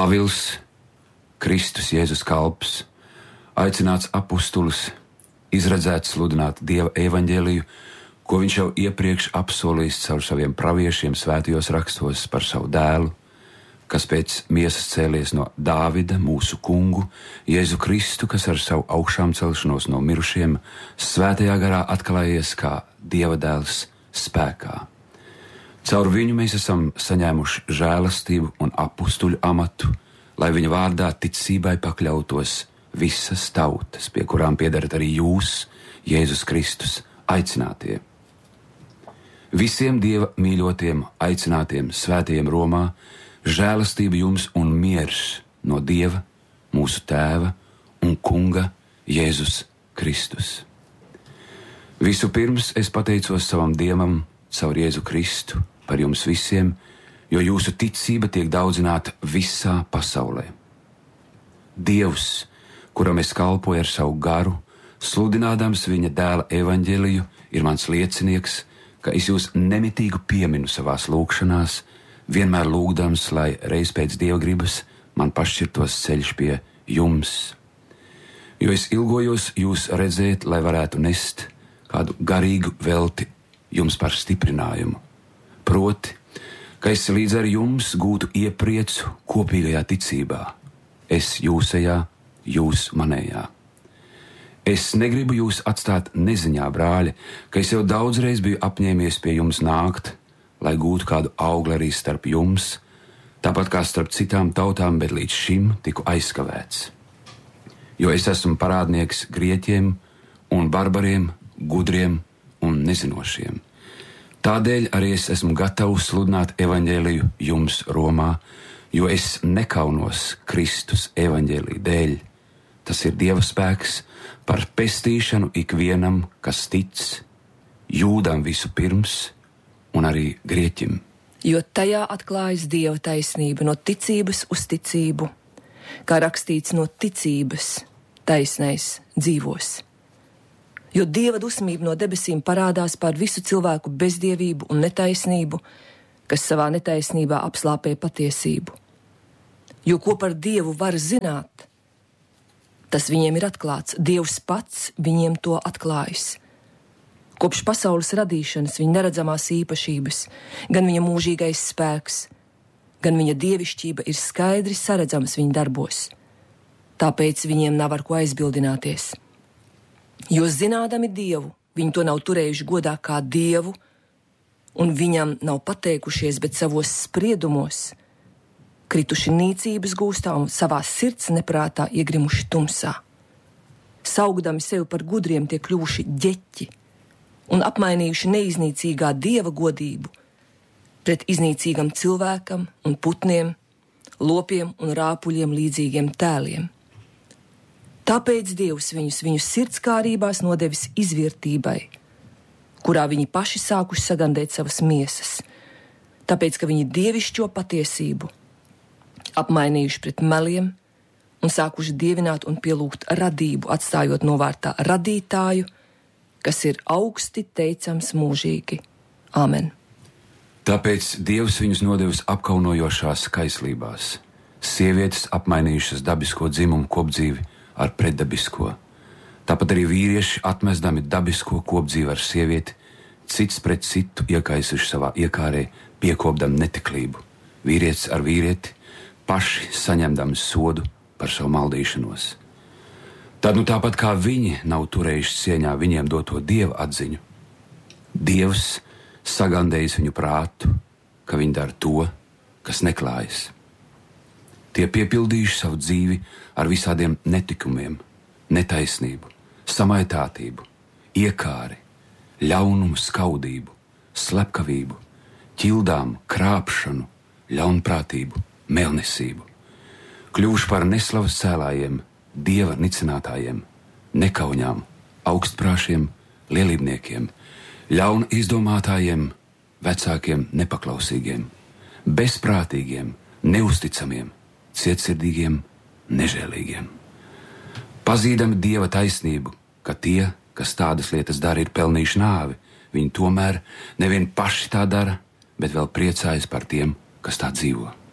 Pāvils, Kristus Jēzus kalps, aicināts apustulis, izredzēts sludināt Dieva evaņģēliju, ko viņš jau iepriekš apsolījis caur saviem praviešiem svētajos rakstos par savu dēlu, kas pēc miesas cēlies no Dāvida, mūsu kungu, Jēzu Kristu, kas ar savu augšām celšanos no mirušiem svētajā garā atklājies kā Dieva dēls spēkā. Caur viņu mēs esam saņēmuši žēlastību un apustuļu amatu, lai viņa vārdā ticībai pakļautos visas tautas, pie kurām piederat arī jūs, Jēzus Kristus, aicinātie. Visiem Dieva mīļotiem, aicinātiem svētajiem Romā, žēlastība jums un miers no Dieva, mūsu Tēva un Kunga Jēzus Kristus. Vispirms es pateicos savam Dievam caur Jēzu Kristu par jums visiem, jo jūsu ticība tiek daudzināta visā pasaulē. Dievs, kuram es kalpoju ar savu garu, sludinādams viņa dēla evaņģēliju, ir mans liecinieks, ka es jūs nemitīgi pieminu savās lūgšanās, vienmēr lūgdams, lai reiz pēc Dieva gribas man pašķirtos ceļš pie jums. Jo es ilgojos jūs redzēt, lai varētu nest kādu garīgu velti jums par stiprinājumu. Proti, ka es līdz ar jums gūtu iepriecu kopīgajā ticībā. Es jūsējā, jūs manējā. Es negribu jūs atstāt neziņā, brāļi, ka es jau daudzreiz biju apņēmies pie jums nākt, lai gūtu kādu augli arī starp jums, tāpat kā starp citām tautām, bet līdz šim tiku aizkavēts. Jo es esmu parādnieks grieķiem un barbariem, gudriem un nezinošiem. Tādēļ arī es esmu gatavs sludināt evaņģēliju jums Romā, jo es nekaunos Kristus evaņģēlija dēļ. Tas ir Dieva spēks par pestīšanu ikvienam, kas tic, jūdam visu pirms un arī grieķim. Jo tajā atklājas Dieva taisnība no ticības uz ticību, kā rakstīts no ticības taisnais dzīvos. Jo Dieva dusmība no debesīm parādās pār visu cilvēku bezdievību un netaisnību, kas savā netaisnībā apslāpē patiesību. Jo ko par Dievu var zināt, tas viņiem ir atklāts, Dievs pats viņiem to atklājis. Kopš pasaules radīšanas viņa neredzamās īpašības, gan viņa mūžīgais spēks, gan viņa dievišķība ir skaidri saredzamas viņa darbos. Tāpēc viņiem nav ar ko aizbildināties. Jo zinādami Dievu, viņi to nav turējuši godā kā Dievu, un viņam nav pateikušies, bet savos spriedumos krituši nīcības gūstā un savā sirds neprātā iegrimuši tumsā. Saugdami sevi par gudriem tie kļuvuši ģeķi un apmainījuši neiznīcīgā Dieva godību pret iznīcīgam cilvēkam un putniem, lopiem un rāpuļiem līdzīgiem tēliem. Tāpēc Dievs viņus viņu sirdskārībās nodevis izvērtībai, kurā viņi paši sākuši sagandēt savas miesas, tāpēc, ka viņi dievišķo patiesību apmainījuši pret meliem un sākuši dievināt un pielūgt radību, atstājot novārtā radītāju, kas ir augsti teicams mūžīgi. Āmen. Tāpēc Dievs viņus nodevis apkaunojošās kaislībās. Sievietes apmainījušas dabisko dzimumu kopdzīvi ar pretdabisko. Tāpat arī vīrieši atmesdami dabisko kopdzīvi ar sievieti, cits pret citu iekaisuši savā iekārē, piekopdam netiklību. Vīrietis ar vīrieti, paši saņemdami sodu par savu maldīšanos. Tad tāpat kā viņi nav turējuši cieņā viņiem doto Dieva atziņu, Dievs sagandējis viņu prātu, ka viņi dara to, kas neklājas. Tie piepildījuši savu dzīvi ar visādiem netikumiem, netaisnību, samaitātību, iekāri, ļaunumu, skaudību, slepkavību, ķildām, krāpšanu, ļaunprātību, melnesību. Kļuvuši par neslavas cēlājiem, Dieva nicinātājiem, nekauņām, augstprāšiem, lielībniekiem, ļauna izdomātājiem, vecākiem nepaklausīgiem, bezprātīgiem, neusticamiem, cietsirdīgiem, nežēlīgiem. Pazīdami Dieva taisnību, ka tie, kas tādas lietas dara, ir pelnījuši nāvi, viņi tomēr nevien paši tā dara, bet vēl priecājas par tiem, kas tā dzīvo.